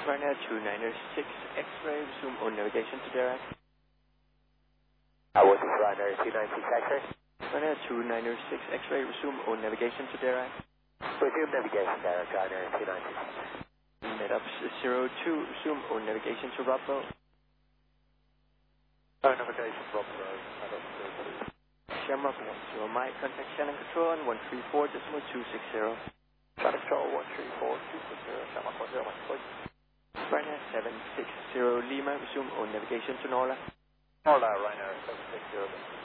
Ryanair 296 X-ray, resume on navigation to direct. What is Ryanair 296 X-ray? Ryanair 296 X-ray, resume on navigation to direct. Resume navigation direct, Ryanair 296. NetApp 02, resume on navigation to Rockville. Navigation Rockville, NetApp 02. Shamrock 10 Mike, contact Shannon Control on 134.260. Shannon Control 134.260, Shamrock 10 Mike, please. Ryanair 760 Lima, resume on navigation to Norla. Norla, Ryanair 760.